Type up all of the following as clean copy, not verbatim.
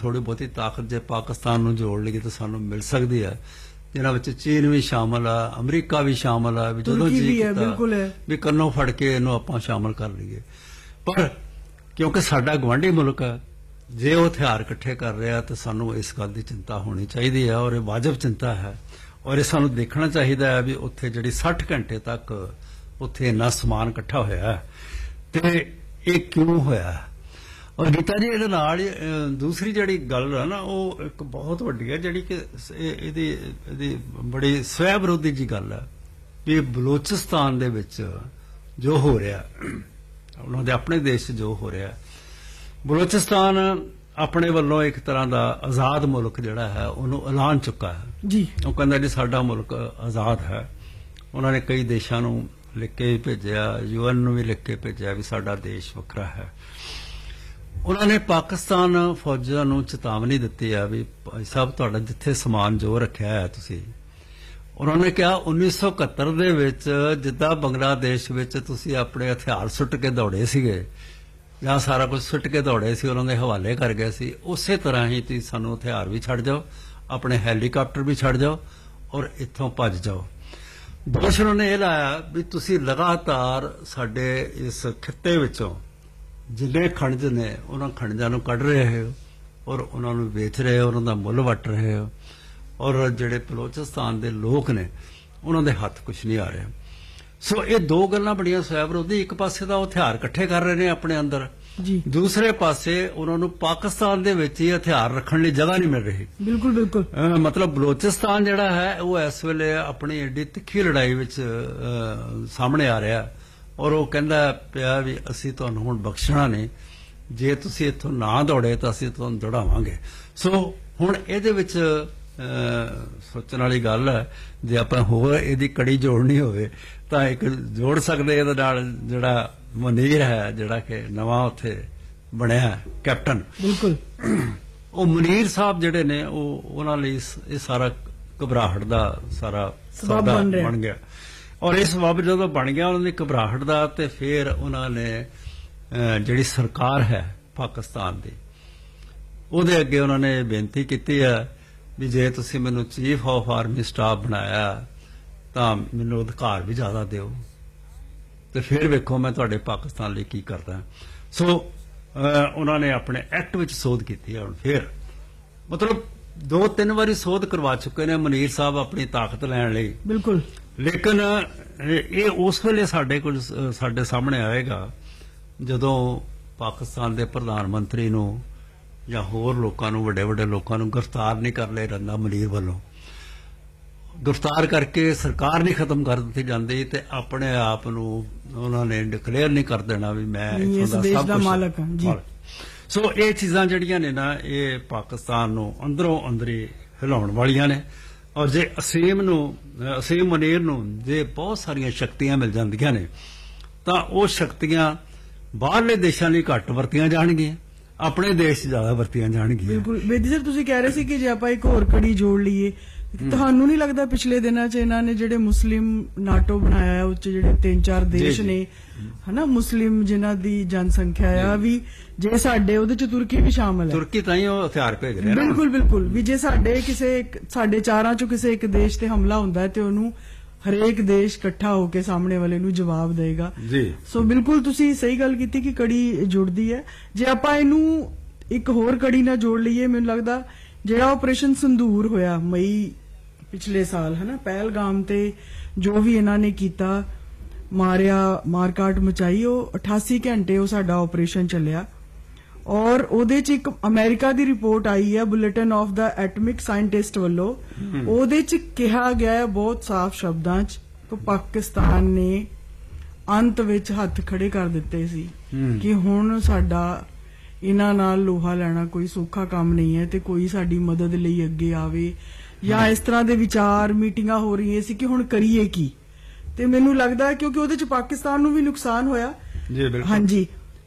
थोड़ी बहुती ताकत जे पाकिस्तान नूं जोड़ लईए तो सानूं मिल सकदी है, जिन्हां विच चीन भी शामिल है, अमरीका भी शामिल है, भी जदों जी कीता भी कन्नों फड़ के इहनूं आपां शामिल कर लईए। पर क्योंकि साडा गवांढी मुल्क है, जे वो हथियार इकट्ठे कर रहा तो सानूं इस गल की चिंता होनी चाहिए है और वाजिब चिंता है, और ये सानूं देखना चाहिए है भी उत्थे जिहड़ी 60 घंटे तक उत्थे इन्ना समान इकट्ठा होया है ते ये क्यों होया। और गीता जी इहदे नाल दूसरी जिहड़ी गल है ना वो एक बहुत वड्डी है, जिहड़ी कि इहदी बड़ी स्वै विरोधी जी गल है भी बलोचिस्तान दे विच जो हो रहा, उन्हां दे अपने देश जो हो रहा, बलोचिस्तान अपने वालों एक तरह का आजाद मुल्क जिहड़ा है उन्होंने ऐलान चुका है जी। वो कहंदा जी साडा मुल्क आजाद है। उन्होंने कई देशों नूं लिख के भेजिया, UN नूं भी लिख के भेजिया भी साडा देश वखरा है। उन्होंने पाकिस्तान फौजां नूं चेतावनी दित्ती है भी भाई साहब तुहाडा जिथे समान जो रखिया है तुसीं, उन्होंने कहा 1971 दे विच जिद्दां बंगलादेश विच तुसीं अपने हथियार सुट के दौड़े सीगे ਜਾਂ सारा कुछ सुट के दौड़े सी, उन्होंने हवाले कर गए सी, उस तरह ही तुसीं सानूं हथियार भी छड्ड जाओ, अपने हैलीकाप्टर भी छड्ड जाओ और इत्थों भज जाओ। दोष उन्होंने यह लाया भी तुसीं लगातार साडे इस खित्ते विचों जिन्ने खनिज ने उन्हां खनिजां नूं कढ रहे हो और उन्हां नूं वेच रहे हो, उन्हां दा मुੱਲ वट रहे हो, और जिहड़े बलोचिस्तान दे लोग ने उन्हां दे हत्थ कुछ नहीं आ रहा। सो ये दो गल्लां बड़ियां स्वै विरोधी, एक पासे तां हथियार इकट्ठे कर रहे हैं अपने अंदर जी, दूसरे पासे उन्होंने पाकिस्तान दे विच ही हथियार रखने लई जगह नहीं मिल रही। बिल्कुल बिल्कुल मतलब बलोचिस्तान जिहड़ा है वो इस वेले अपनी एडी तिखी लड़ाई विच सामने आ रहा और वो कहंदा पिया भी असीं तुहानूं हुण बख्शना नहीं, जे तुसीं इत्थों ना दौड़े तो असीं तुहानूं दौड़ावांगे। सो हुण इहदे विच सोचण वाली गल है, जे आपां होर इहदी कड़ी जोड़नी होवे तां एक जोड़ सकदे इहदे नाल जिहड़ा मुनीर है, जिहड़ा कि नवां उत्थे बणिया कैप्टन, बिल्कुल वो मुनीर साहब जिहड़े ने उन्हां लई इह सारा घबराहट दा सारा सौदा बन गया, और इस सबब जदों बन गया उन्हां दी घबराहट दा ते फिर उन्होंने जिहड़ी सरकार है पाकिस्तान दी उहदे अगे उन्होंने बेनती कीती है भी जे तुसीं मैनूं चीफ ऑफ आर्मी स्टाफ बनाया तां मैनूं अधिकार भी ज्यादा दिओ तो फिर वेखो मैं तुहाडे पाकिस्तान लई की करदा। सो उन्होंने अपने एक्ट विच सोध की है, फिर मतलब 2-3 बारी सोध करवा चुके ने मुनीर साहब अपनी ताकत लैण लई, बिल्कुल, लेकिन ये उस वेले साडे सामने आएगा जदों पाकिस्तान दे प्रधानमंत्री नूं ਜਾਂ होर लोगों नूं वड्डे वड्डे लोगों नूं गिरफ्तार नहीं कर लिया रंदा मुनीर वालों, गिरफ्तार करके सरकार नहीं खत्म कर दी जाती तो अपने आप उन्होंने डिकलेयर नहीं कर देना भी मैं इस देश दा मालक हां जी। सो ये चीज़ां जिहड़ियां ने ना ये पाकिस्तान नूं अंदरों अंदरी हिलाउण वालियां ने, और जे असीम मुनीर नूं जे बहुत सारियां शक्तियां मिल जांदियां ने तां वो शक्तियां बाहरले देशां लई घੱਟ ਵਰਤੀਆਂ ਜਾਣਗੀਆਂ, अपने देश ज्यादा वरतियां जाणगीਆਂ। बिल्कुल बेदी सर तुसीं कह रहे सी कि जे आपां एक होर कड़ी जोड़ लीए, ਤੁਹਾਨੂੰ नहीं लगता पिछले दिनों च इन्हां ने जिहड़े मुस्लिम नाटो बनाया है उस जिहड़े 3-4 देश ने है ना मुस्लिम जिन्हां दी जनसंख्या आ भी जे साडे उहदे च तुर्की भी शामिल है, तुर्की ताईं ओह हथियार भेज रहे हैं, बिल्कुल बिल्कुल भी जे साडे चारां चों किसे एक देश ते हमला हुंदा है ते ओहनूं हरेक देश इकट्ठा होकर सामने वाले नूं जवाब देगा जी। सो बिल्कुल तुसी सही गल कीती कि कड़ी जुड़दी है। जे आपां इनू एक होर कड़ी ना जोड़ लीए, मैनूं लगदा जिहड़ा ऑपरेशन संदूर होया मई पिछले साल है ना पहलगाम ते जो भी इन्हां ने कीता मारिया मारकाट मचाई, वो 88 घंटे वो साडा ऑपरेशन चलिया और ਉਹਦੇ ਚ ਇੱਕ ਅਮਰੀਕਾ ਦੀ ਰਿਪੋर्ट आई है bulletin of the atomic scientist ਵੱਲੋਂ, ਉਹਦੇ ਚ ਕਿਹਾ ਗਿਆ ਹੈ ਬਹੁਤ ਸਾਫ਼ ਸ਼ਬਦਾਂ ਚ ਕਿ ਪਾਕਿਸਤਾਨ ਨੇ ਅੰਤ ਵਿੱਚ ਹੱਥ ਖੜੇ ਕਰ ਦਿੱਤੇ ਸੀ ਕਿ ਹੁਣ ਸਾਡਾ ਇਹਨਾਂ ਨਾਲ ਲੋਹਾ ਲੈਣਾ ਕੋਈ ਸੌਖਾ ਕੰਮ ਨਹੀਂ ਹੈ ਤੇ ਕੋਈ ਸਾਡੀ ਮਦਦ ਲਈ ਅੱਗੇ ਆਵੇ ਜਾਂ ਇਸ ਤਰ੍ਹਾਂ ਦੇ ਵਿਚਾਰ ਮੀਟਿੰਗਾਂ ਹੋ ਰਹੀਆਂ ਸੀ ਕਿ ਹੁਣ ਕਰੀਏ ਕੀ। ਤੇ ਮੈਨੂੰ ਲੱਗਦਾ ਕਿਉਂਕਿ ਉਹਦੇ ਚ ਪਾਕਿਸਤਾਨ ਨੂੰ ਵੀ ਨੁਕਸਾਨ ਹੋਇਆ ਜੀ, ਬਿਲਕੁਲ ਹਾਂਜੀ।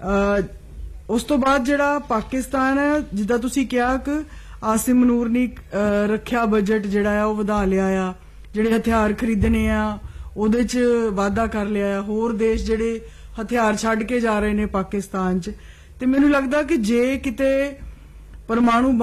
ਉਸ ਤੋਂ ਬਾਅਦ ਜਿਹੜਾ ਪਾਕਿਸਤਾਨ ਹੈ ਜਿੱਦਾਂ ਤੁਸੀਂ ਕਿਹਾ ਕਿ ਆਸਿਮ ਮਨੂਰ ਨੇ ਰੱਖਿਆ ਬਜਟ ਜਿਹੜਾ ਆ ਉਹ ਵਧਾ ਲਿਆ ਆ, ਜਿਹੜੇ ਹਥਿਆਰ ਖਰੀਦਣੇ ਆ ਉਹਦੇ ਚ ਵਾਧਾ ਕਰ ਲਿਆ ਆ, ਹੋਰ ਦੇਸ਼ ਜਿਹੜੇ ਹਥਿਆਰ ਛੱਡ ਕੇ ਜਾ ਰਹੇ ਨੇ ਪਾਕਿਸਤਾਨ ਚ। ਤੇ ਮੈਨੂੰ ਲੱਗਦਾ ਕਿ ਜੇ ਕਿਤੇ ਪਰਮਾਣੂ